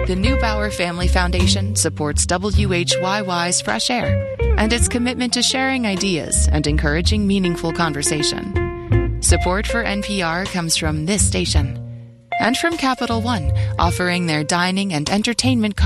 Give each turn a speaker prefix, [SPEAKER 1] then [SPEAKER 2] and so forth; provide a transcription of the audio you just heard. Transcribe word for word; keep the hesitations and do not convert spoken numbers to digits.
[SPEAKER 1] The Neubauer Family Foundation supports W H Y Y's Fresh Air and its commitment to sharing ideas and encouraging meaningful conversation. Support for N P R comes from this station and from Capital One, offering their dining and entertainment